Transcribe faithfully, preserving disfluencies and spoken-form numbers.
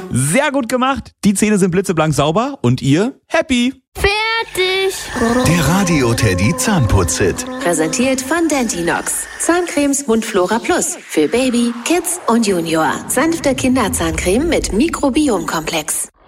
Sehr gut gemacht. Die Zähne sind blitzeblank sauber und ihr happy. Fertig. Der Radio Teddy Zahnputz-Hit. Präsentiert von Dentinox. Zahncremes Mundflora Plus. Für Baby, Kids und Junior. Sanfte Kinderzahncreme mit Mikrobiomkomplex.